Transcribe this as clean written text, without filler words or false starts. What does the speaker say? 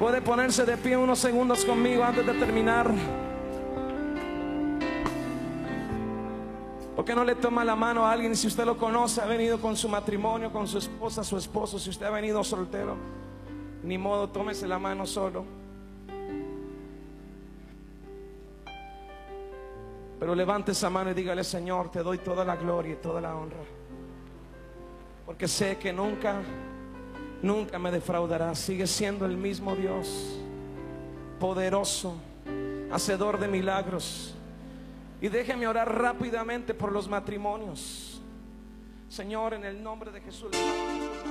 Puede ponerse de pie unos segundos conmigo antes de terminar. ¿Por qué no le toma la mano a alguien? Si usted lo conoce, ha venido con su matrimonio, con su esposa, su esposo. Si usted ha venido soltero, ni modo, tómese la mano solo. Pero levante esa mano y dígale: Señor, te doy toda la gloria y toda la honra, porque sé que nunca me defraudará. Sigue siendo el mismo Dios, poderoso, hacedor de milagros. Y déjeme orar rápidamente por los matrimonios. Señor, en el nombre de Jesús.